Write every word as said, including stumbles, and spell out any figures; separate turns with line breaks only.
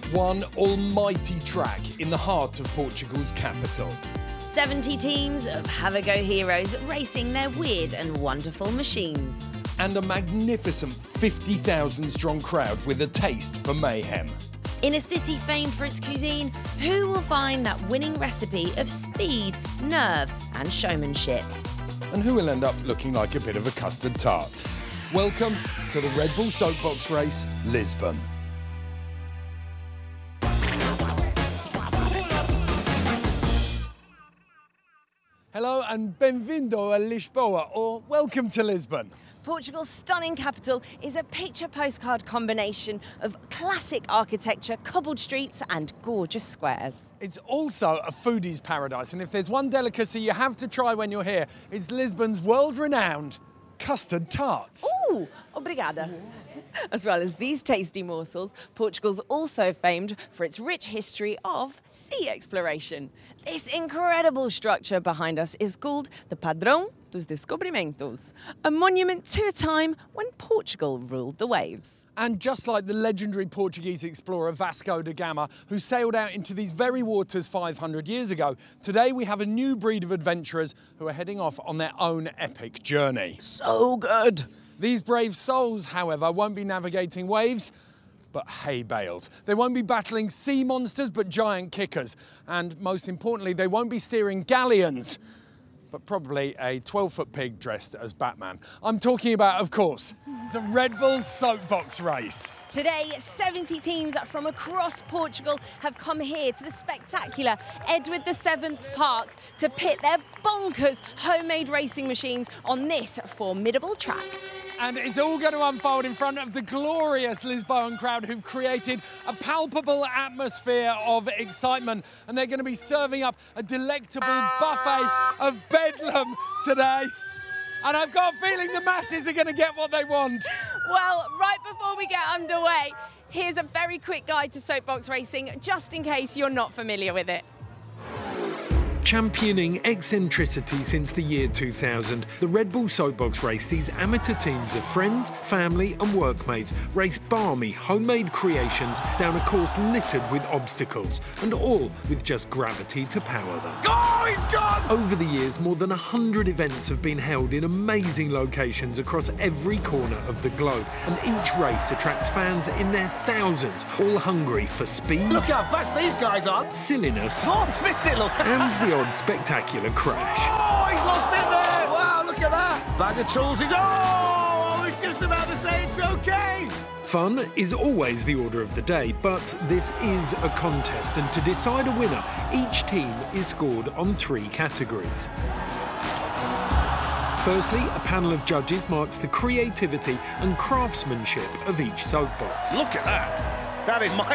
One almighty track in the heart of Portugal's capital.
seventy teams of have-a-go heroes racing their weird and wonderful machines.
And a magnificent fifty thousand strong crowd with a taste for mayhem.
In a city famed for its cuisine, who will find that winning recipe of speed, nerve and showmanship?
And who will end up looking like a bit of a custard tart? Welcome to the Red Bull Soapbox Race, Lisbon. Hello and bem-vindo a Lisboa, or welcome to Lisbon.
Portugal's stunning capital is a picture postcard combination of classic architecture, cobbled streets and gorgeous squares.
It's also a foodie's paradise, and if there's one delicacy you have to try when you're here, it's Lisbon's world-renowned custard tarts.
Ooh, obrigada. As well as these tasty morsels, Portugal's also famed for its rich history of sea exploration. This incredible structure behind us is called the Padrão dos Descobrimentos, a monument to a time when Portugal ruled the waves.
And just like the legendary Portuguese explorer Vasco da Gama, who sailed out into these very waters five hundred years ago, today we have a new breed of adventurers who are heading off on their own epic journey.
So good!
These brave souls, however, won't be navigating waves, but hay bales. They won't be battling sea monsters, but giant kickers. And most importantly, they won't be steering galleons, but probably a twelve-foot pig dressed as Batman. I'm talking about, of course, the Red Bull Soapbox Race.
Today, seventy teams from across Portugal have come here to the spectacular Edward the Seventh Park to pit their bonkers homemade racing machines on this formidable track.
And it's all going to unfold in front of the glorious Lisboan crowd who've created a palpable atmosphere of excitement. And they're going to be serving up a delectable buffet of bedlam today. And I've got a feeling the masses are going to get what they want.
Well, right before we get underway, here's a very quick guide to soapbox racing, just in case you're not familiar with it.
Championing eccentricity since the year two thousand, the Red Bull Soapbox Race sees amateur teams of friends, family and workmates race balmy, homemade creations down a course littered with obstacles, and all with just gravity to power them.
Oh, he's gone!
Over the years, more than one hundred events have been held in amazing locations across every corner of the globe, and each race attracts fans in their thousands, all hungry for speed.
Look how fast these guys are!
Silliness.
Oh, he's missed it, look!
And the odd spectacular crash.
Oh, he's lost it there! Wow, look at that! Bag of tools is... Oh, I was just about to say it's okay!
Fun is always the order of the day, but this is a contest, and to decide a winner, each team is scored on three categories. Firstly, a panel of judges marks the creativity and craftsmanship of each soapbox.
Look at that! That is my